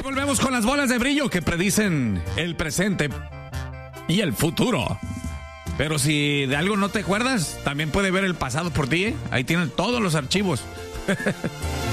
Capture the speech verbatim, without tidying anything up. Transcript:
volvemos con las bolas de brillo que predicen el presente y el futuro. Pero si de algo no te acuerdas, también puede ver el pasado por ti, ¿eh? Ahí tienen todos los archivos.